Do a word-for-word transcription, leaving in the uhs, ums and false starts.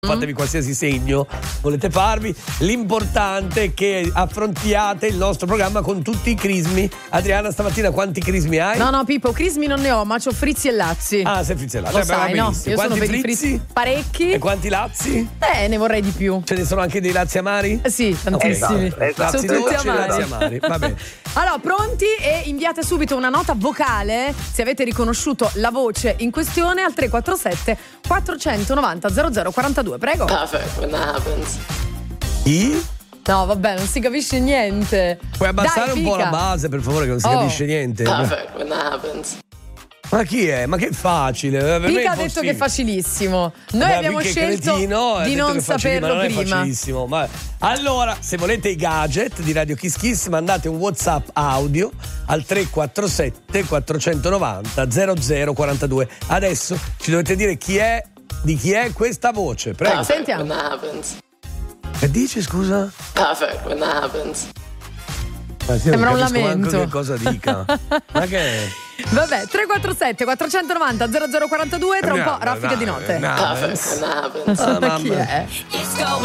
Fatevi qualsiasi segno volete farvi, l'importante è che affrontiate il nostro programma con tutti i crismi. Adriana, stamattina quanti crismi hai? No, no, Pippo, crismi non ne ho, ma c'ho frizzi e lazzi. Ah, sei frizzi e lazzi. Lo Eh, beh, va sai, no? benissimo. Io Quanti sono per i frizzi? frizzi parecchi. E quanti lazzi? Eh, ne vorrei di più. Ce ne sono anche dei lazzi amari? Eh sì, tantissimi. Esatto, esatto. Lazzi Sono tutti dolci e amari. lazzi amari. Va bene. Allora, pronti? E inviate subito una nota vocale se avete riconosciuto la voce in questione al tre quattro sette quattrocentonovanta zero zero quarantadue. Prego. Perfect when that happens. Chi? No, vabbè, non si capisce niente. Puoi abbassare Dai, un po' fica. la base, per favore, che non si Oh. capisce niente. Perfect when that happens. Ma chi è? Ma che facile. Per me è Pica ha detto impossibile. che è facilissimo. Noi Beh, abbiamo perché scelto cretino, ha di detto non che facili- saperlo ma non è prima. facilissimo. Ma... Allora, se volete i gadget di Radio Kiss Kiss, mandate un WhatsApp audio al tre quattro sette quattrocentonovanta zero zero quarantadue. Adesso ci dovete dire chi è, di chi è questa voce. Prego. Perfect Sentiamo. when that happens. Che dici, scusa? Perfect when that happens. Ma sì, Sembra non un capisco manco lamento. che cosa dica. Ma che è? Vabbè, tre quattro sette quattrocentonovanta zero zero quarantadue. Tra un po' raffica di notte. No, Perfect when that happens. Ah, Ma chi mamma. è?